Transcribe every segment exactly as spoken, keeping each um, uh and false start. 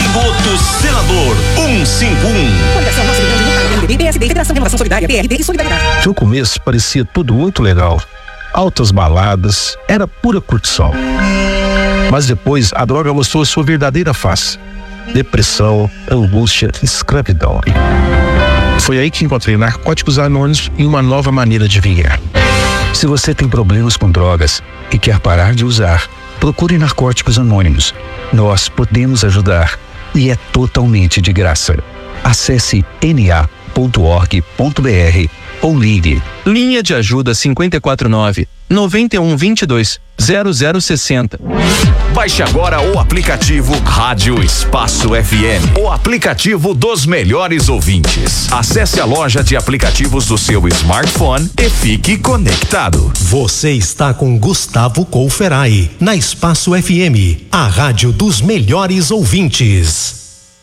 Esgoto Senador cento e cinquenta e um. Coligação Nosso Rio Grande do Sul, P M D B, P S D, Federação de Renovação Solidária, P R D e Solidariedade. No começo parecia tudo muito legal. Altas baladas, era pura curtição. Mas depois a droga mostrou sua verdadeira face: depressão, angústia, escravidão. Foi aí que encontrei Narcóticos Anônimos e uma nova maneira de viver. Se você tem problemas com drogas e quer parar de usar, procure Narcóticos Anônimos. Nós podemos ajudar e é totalmente de graça. Acesse n a ponto org ponto b r ou ligue. Linha de ajuda cinco quatro nove, nove um dois dois, zero zero seis zero. Baixe agora o aplicativo Rádio Espaço F M, o aplicativo dos melhores ouvintes. Acesse a loja de aplicativos do seu smartphone e fique conectado. Você está com Gustavo Couferai, na Espaço F M, a rádio dos melhores ouvintes.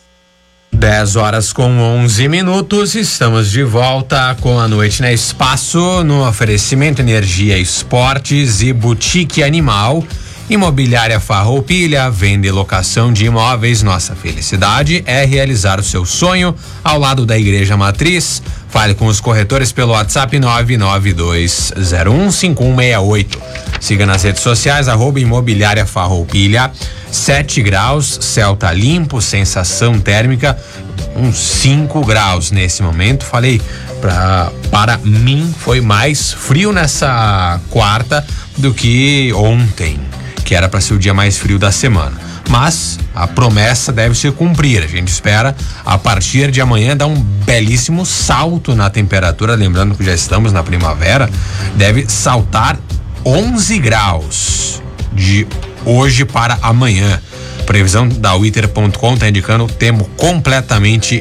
dez horas com onze minutos, estamos de volta com a Noite na Espaço, no oferecimento Energia Esportes e Boutique Animal. Imobiliária Farroupilha, venda e locação de imóveis. Nossa felicidade é realizar o seu sonho ao lado da Igreja Matriz. Fale com os corretores pelo WhatsApp nove nove dois zero um cinco um seis oito. Siga nas redes sociais, arroba Imobiliária Farroupilha. sete graus, céu tá limpo, sensação térmica uns cinco graus nesse momento. Falei, pra, para mim foi mais frio nessa quarta do que ontem, que era para ser o dia mais frio da semana. Mas a promessa deve se cumprir. A gente espera a partir de amanhã dar um belíssimo salto na temperatura. Lembrando que já estamos na primavera, deve saltar onze graus de hoje para amanhã. Previsão da Witter ponto com está indicando tempo completamente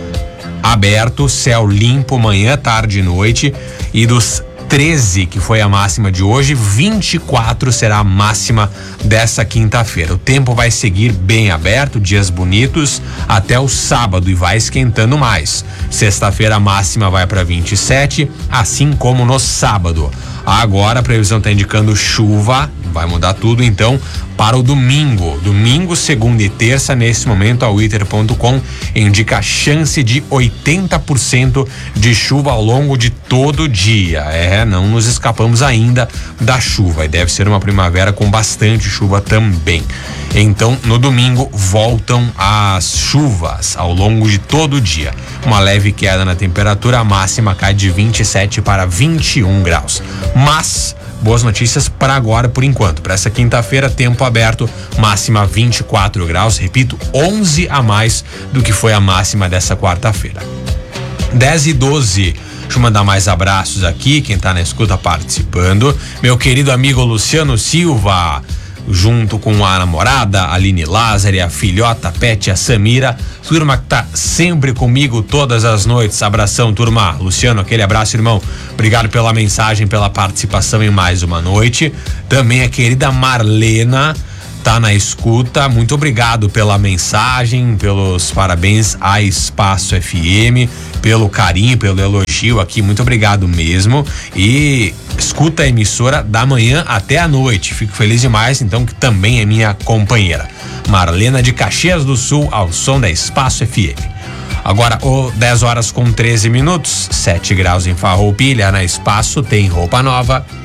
aberto, céu limpo manhã, tarde e noite. E dos treze, que foi a máxima de hoje, vinte e quatro será a máxima dessa quinta-feira. O tempo vai seguir bem aberto, dias bonitos até o sábado e vai esquentando mais. Sexta-feira a máxima vai para vinte e sete, assim como no sábado. Agora a previsão está indicando chuva, vai mudar tudo então para o domingo. Domingo, segunda e terça, nesse momento a Witter ponto com indica a chance de oitenta por cento de chuva ao longo de todo o dia. É, não nos escapamos ainda da chuva e deve ser uma primavera com bastante chuva também. Então, no domingo voltam as chuvas ao longo de todo o dia. Uma leve queda na temperatura, a máxima cai de vinte e sete para vinte e um graus. Mas boas notícias para agora, por enquanto. Para essa quinta-feira, tempo aberto, máxima vinte e quatro graus, repito, onze a mais do que foi a máxima dessa quarta-feira. dez e doze. Deixa eu mandar mais abraços aqui, quem tá na escuta participando. Meu querido amigo Luciano Silva, junto com a namorada Aline Lázaro, a filhota Pet, a Samira, turma que tá sempre comigo todas as noites. Abração, turma. Luciano, aquele abraço, irmão. Obrigado pela mensagem, pela participação em mais uma noite. Também a querida Marlena tá na escuta. Muito obrigado pela mensagem, pelos parabéns a Espaço F M, pelo carinho, pelo elogio aqui. Muito obrigado mesmo. E escuta a emissora da manhã até a noite. Fico feliz demais, então, que também é minha companheira. Marlena de Caxias do Sul, ao som da Espaço F M. Agora, oh, dez horas com treze minutos, sete graus em Farroupilha. Na Espaço tem roupa nova